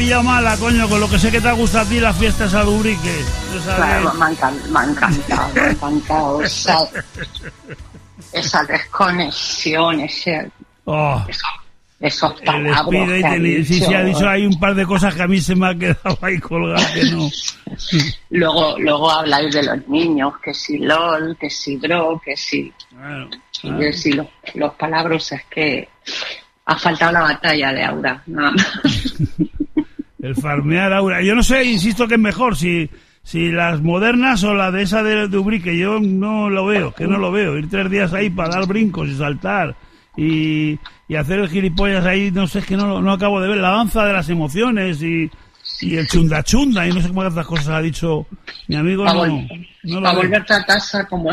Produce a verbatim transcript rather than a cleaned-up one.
pillado mala, coño, con lo que sé que te gusta a ti la fiesta esa de Ubrique. Claro, me ha encantado, me ha encantado, me ha encantado esa, esa desconexión, ese, oh, eso, esos el palabras Speed que ha Dating, sí, dicho. sí, ha dicho hay un par de cosas que a mí se me ha quedado ahí colgado que no. Luego, luego habláis de los niños, que si LOL, que si Dro, que si... Claro, Y claro. si los, los palabras es que ha faltado la batalla de Aura, nada más. El farmear Aura. Yo no sé, insisto que es mejor, si si las modernas o la de esa de, de Ubrique. Yo no lo veo, que no lo veo. Ir tres días ahí para dar brincos y saltar y, y hacer el gilipollas ahí, no sé, es que no, no acabo de ver. La danza de las emociones y, y el chunda chunda y no sé cómo otras cosas ha dicho mi amigo. Para No, vol- no lo pa veo. volverte a casa como